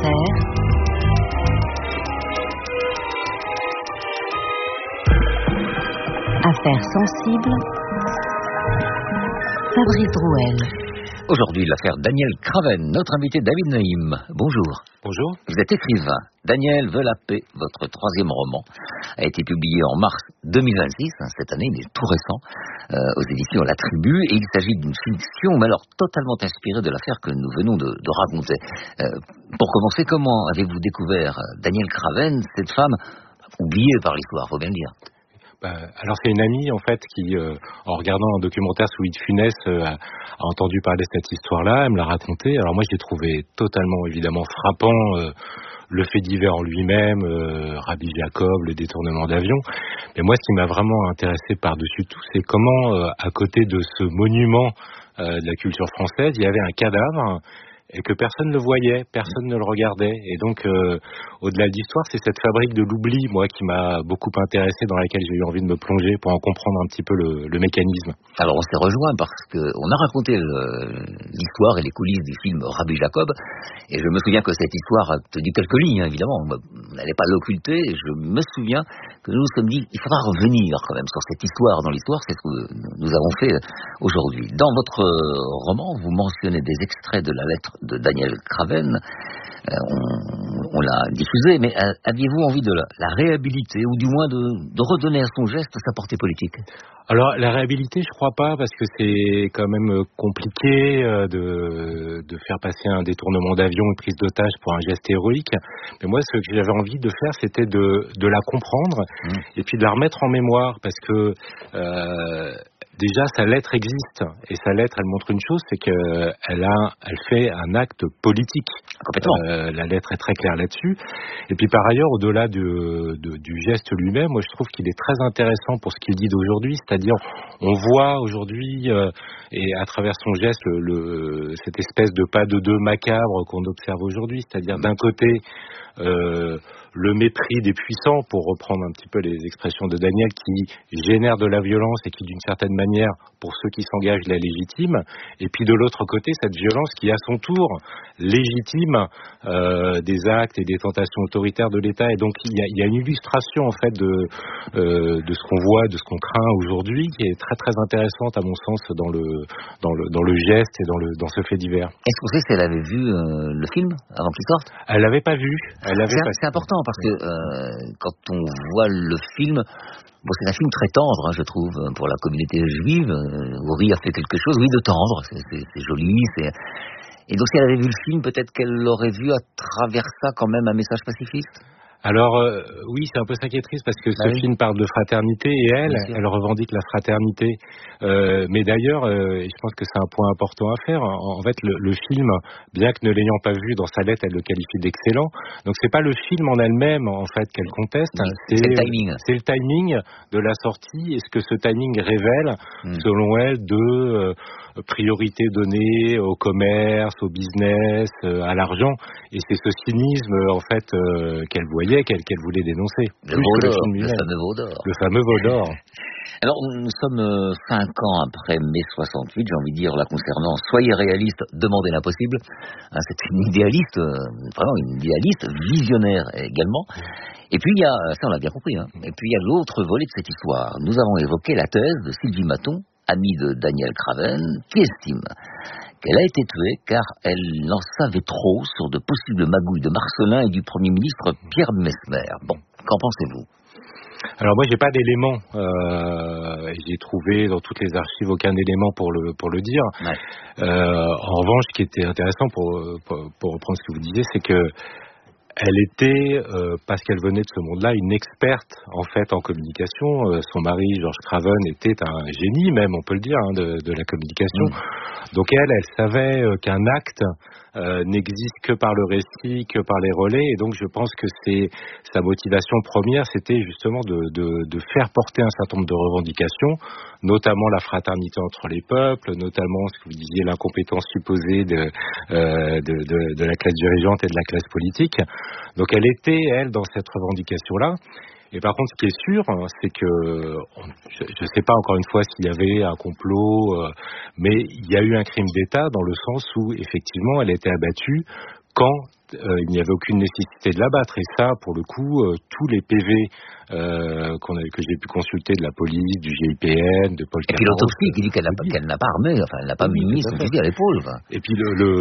Inter. Affaires sensibles. Fabrice Drouel. Aujourd'hui, l'affaire Daniel Craven, notre invité David Naïm. Bonjour. Bonjour. Vous êtes écrivain. Daniel veut la paix, votre troisième roman, a été publié en mars 2026, cette année, il est tout récent, aux éditions La Tribu, et il s'agit d'une fiction, mais alors totalement inspirée de l'affaire que nous venons de raconter. Pour commencer, comment avez-vous découvert Daniel Craven, cette femme oubliée par l'histoire, faut bien le dire? Alors c'est une amie en fait qui, en regardant un documentaire sur Louis de Funès, a entendu parler de cette histoire-là, elle me l'a raconté. Alors moi j'ai trouvé totalement évidemment frappant le fait divers en lui-même, Rabbi Jacob, le détournement d'avion. Mais moi ce qui m'a vraiment intéressé par-dessus tout, c'est comment à côté de ce monument de la culture française, il y avait un cadavre et que personne ne le voyait, personne ne le regardait. Et donc, au-delà de l'histoire, c'est cette fabrique de l'oubli, moi, qui m'a beaucoup intéressé, dans laquelle j'ai eu envie de me plonger pour en comprendre un petit peu le mécanisme. Alors, on s'est rejoint parce qu'on a raconté l'histoire et les coulisses du film Rabbi Jacob, et je me souviens que cette histoire a tenu quelques lignes, évidemment. On n'allait pas l'occulter, et je me souviens que nous nous sommes dit, il faudra revenir quand même sur cette histoire dans l'histoire, c'est ce que nous avons fait aujourd'hui. Dans votre roman, vous mentionnez des extraits de la lettre de Daniel Craven, on l'a diffusé, mais aviez-vous envie de la réhabiliter, ou du moins de redonner à son geste sa portée politique? Alors la réhabiliter, je crois pas, parce que c'est quand même compliqué de faire passer un détournement d'avion, une prise d'otage pour un geste héroïque. Mais moi, ce que j'avais envie de faire, c'était de la comprendre et puis de la remettre en mémoire, parce que déjà, sa lettre existe, et sa lettre, elle montre une chose, c'est qu'elle fait un acte politique. Complètement. La lettre est très claire là-dessus. Et puis par ailleurs, au-delà du geste lui-même, moi je trouve qu'il est très intéressant pour ce qu'il dit d'aujourd'hui, c'est-à-dire on voit aujourd'hui, et à travers son geste, cette espèce de pas de deux macabre qu'on observe aujourd'hui, c'est-à-dire d'un côté le mépris des puissants, pour reprendre un petit peu les expressions de Daniel, qui génère de la violence et qui d'une certaine manière, pour ceux qui s'engagent, la légitime, et puis de l'autre côté, cette violence qui à son tour légitime des actes et des tentations autoritaires de l'État. Et donc il y a une illustration en fait de ce qu'on voit, de ce qu'on craint aujourd'hui, qui est très très intéressante à mon sens dans le geste et dans ce fait divers. Est-ce qu'on sait si elle avait vu le film avant qu'il sorte? Elle l'avait pas vu. C'est important parce que quand on voit le film, c'est un film très tendre, je trouve, pour la communauté juive. Uri a fait quelque chose, oui, de tendre. C'est joli. Et donc, si elle avait vu le film, peut-être qu'elle aurait vu à travers ça quand même un message pacifiste. Alors oui, c'est un peu ça qui est triste, parce que ce film parle de fraternité, et elle revendique la fraternité. Mais d'ailleurs, je pense que c'est un point important à faire. En fait, le film, bien que ne l'ayant pas vu, dans sa lettre, elle le qualifie d'excellent. Donc c'est pas le film en elle-même en fait qu'elle conteste, c'est le timing. C'est le timing de la sortie, et ce que ce timing révèle, selon elle, de priorité donnée au commerce, au business, à l'argent. Et c'est ce cynisme en fait qu'elle voyait, qu'elle voulait dénoncer. Le fameux veau d'or. Le fameux veau d'or. Alors, nous sommes 5 ans après mai 68, j'ai envie de dire, là, concernant Soyez réaliste, demandez l'impossible. C'est une idéaliste, vraiment une idéaliste, visionnaire également. Et puis, il y a, ça on l'a bien compris, et puis il y a l'autre volet de cette histoire. Nous avons évoqué la thèse de Sylvie Maton, amie de Daniel Craven, qui estime qu'elle a été tuée car elle en savait trop sur de possibles magouilles de Marcellin et du Premier ministre Pierre Messmer. Bon, qu'en pensez-vous? Alors moi j'ai pas d'éléments, j'ai trouvé dans toutes les archives aucun élément pour le dire. En revanche, ce qui était intéressant pour reprendre ce que vous disiez, c'est que elle était, parce qu'elle venait de ce monde-là, une experte en fait en communication. Son mari, Georges Craven, était un génie même, on peut le dire, de la communication. Donc elle savait qu'un acte n'existe que par le récit, que par les relais. Et donc je pense que sa motivation première, c'était justement de faire porter un certain nombre de revendications, notamment la fraternité entre les peuples, notamment ce que vous disiez, l'incompétence supposée de la classe dirigeante et de la classe politique. Donc elle était, elle, dans cette revendication-là. Et par contre, ce qui est sûr, c'est que, je ne sais pas encore une fois s'il y avait un complot, mais il y a eu un crime d'État dans le sens où, effectivement, elle a été abattue quand il n'y avait aucune nécessité de l'abattre. Et ça, pour le coup, tous les PV que j'ai pu consulter de la police, du GIPN, de Paul Caparros. Et puis l'autopsie qui dit qu'elle n'a pas armé, enfin elle n'a pas mis son fusil à l'épaule. Et puis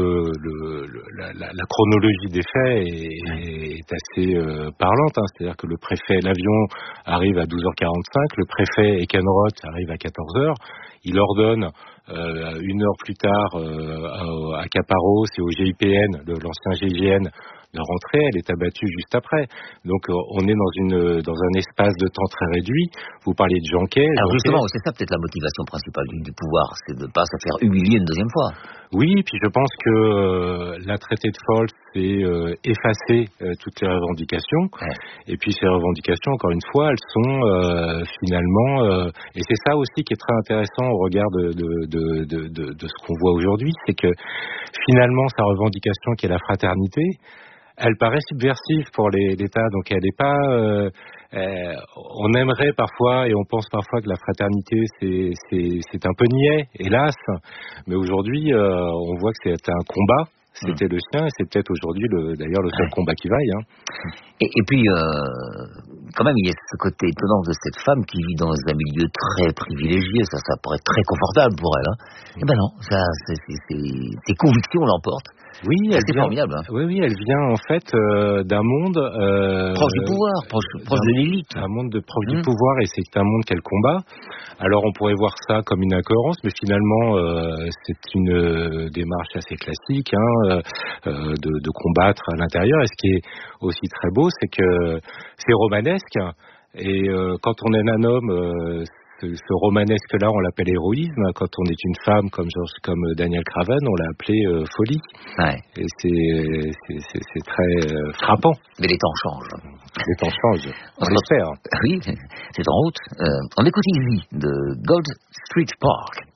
la chronologie des faits est assez parlante. C'est-à-dire que l'avion arrive à 12h45, le préfet Ekenroth arrive à 14h. Il ordonne 1 heure plus tard à Caparros et au GIPN, l'ancien GIGN, de rentrer. Elle est abattue juste après. Donc on est dans un espace de temps très réduit. Vous parliez de Janquet. Alors justement, c'est ça peut-être la motivation principale du pouvoir, c'est de ne pas se faire humilier une deuxième fois. Oui, puis je pense que la traité de Folles c'est effacer toutes les revendications. Ouais. Et puis ces revendications, encore une fois, elles sont finalement... et c'est ça aussi qui est très intéressant au regard de ce qu'on voit aujourd'hui, c'est que finalement sa revendication qui est la fraternité, elle paraît subversive pour l'État, donc elle n'est pas... on aimerait parfois et on pense parfois que la fraternité c'est un peu niais, hélas, mais aujourd'hui on voit que c'est un combat. C'était le sien et c'est peut-être aujourd'hui d'ailleurs le seul combat qui vaille. Et puis, quand même, il y a ce côté étonnant de cette femme qui vit dans un milieu très privilégié. Ça pourrait être très confortable pour elle. Eh ben non, ses convictions l'emportent. Oui, c'est formidable. Oui, elle vient en fait d'un monde proche du pouvoir, proche de l'élite. Un monde proche du pouvoir, et c'est un monde qu'elle combat. Alors on pourrait voir ça comme une incohérence, mais finalement c'est une démarche assez classique de combattre à l'intérieur. Et ce qui est aussi très beau, c'est que c'est romanesque. Et quand on est un homme, ce romanesque-là, on l'appelle héroïsme. Quand on est une femme comme Daniel Craven, on l'a appelé folie. Ouais. Et c'est très frappant. Mais les temps changent. Les temps changent. On l'espère. Oui, c'est en route. On écoute Easy de Gold Street Park.